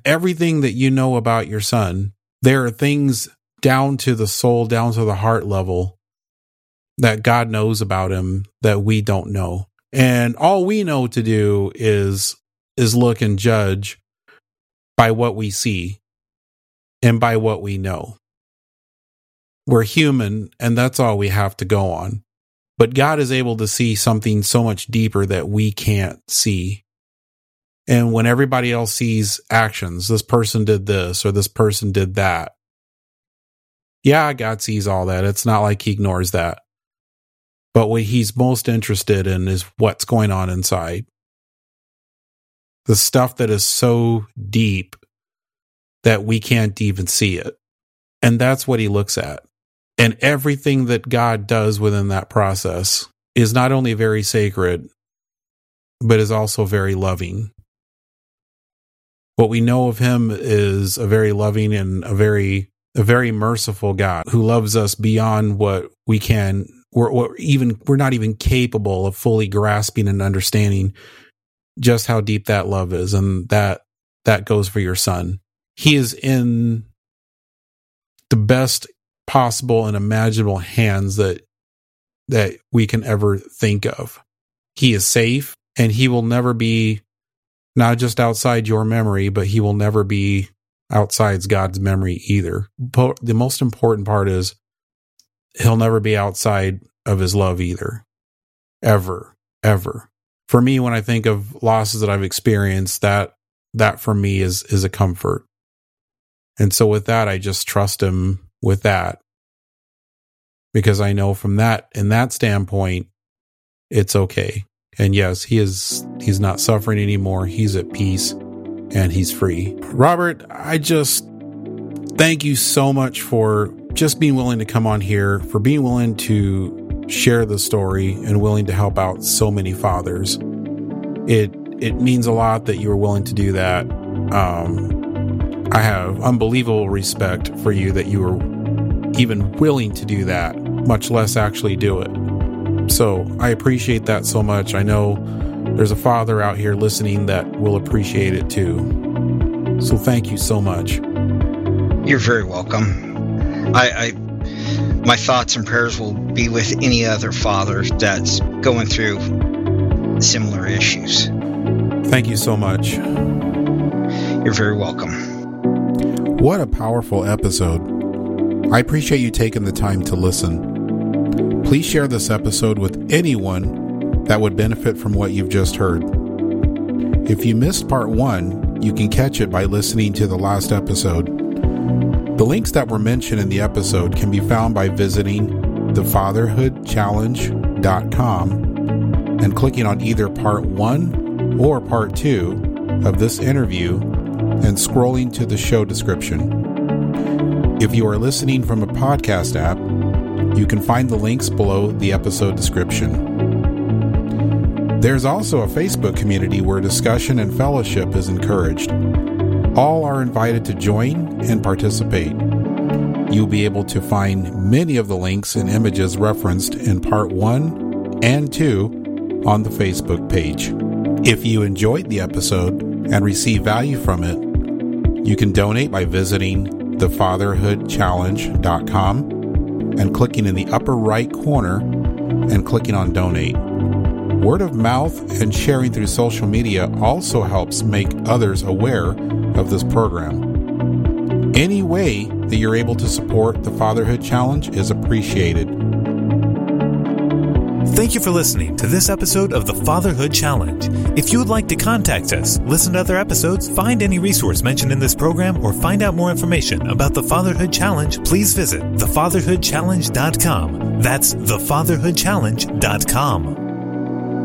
everything that you know about your son, there are things down to the soul, down to the heart level that God knows about him that we don't know. And all we know to do is look and judge by what we see and by what we know. We're human, and that's all we have to go on. But God is able to see something so much deeper that we can't see. And when everybody else sees actions, this person did this or this person did that. Yeah, God sees all that. It's not like he ignores that. But what he's most interested in is what's going on inside. The stuff that is so deep that we can't even see it. And that's what he looks at. And everything that God does within that process is not only very sacred, but is also very loving. What we know of him is a very loving and a very merciful God who loves us beyond what we can. We're not even capable of fully grasping and understanding just how deep that love is, and that goes for your son. He is in the best possible and imaginable hands that we can ever think of. He is safe, and he will never be not just outside your memory, but he will never be outside God's memory either. But the most important part is he'll never be outside of his love either. Ever. For me, when I think of losses that I've experienced, that for me is a comfort. And so with that, I just trust him with that, because I know from that, in that standpoint, it's okay. And yes, he's not suffering anymore. He's at peace and he's free. Robert, I just thank you so much for just being willing to come on here, for being willing to share the story and willing to help out so many fathers. It means a lot that you were willing to do that. I have unbelievable respect for you that you were even willing to do that, much less actually do it. So I appreciate that so much. I know there's a father out here listening that will appreciate it too. So thank you so much. You're very welcome. My thoughts and prayers will be with any other father that's going through similar issues. Thank you so much. You're very welcome. What a powerful episode. I appreciate you taking the time to listen. Please share this episode with anyone that would benefit from what you've just heard. If you missed part 1, you can catch it by listening to the last episode. The links that were mentioned in the episode can be found by visiting thefatherhoodchallenge.com and clicking on either part 1 or part 2 of this interview and scrolling to the show description. If you are listening from a podcast app, you can find the links below the episode description. There's also a Facebook community where discussion and fellowship is encouraged. All are invited to join and participate. You'll be able to find many of the links and images referenced in part 1 and 2 on the Facebook page. If you enjoyed the episode and receive value from it, you can donate by visiting thefatherhoodchallenge.com and clicking in the upper right corner and clicking on donate. Word of mouth and sharing through social media also helps make others aware of this program. Any way that you're able to support the Fatherhood Challenge is appreciated. Thank you for listening to this episode of the Fatherhood Challenge. If you would like to contact us, listen to other episodes, find any resource mentioned in this program, or find out more information about the Fatherhood Challenge, please visit thefatherhoodchallenge.com. That's thefatherhoodchallenge.com.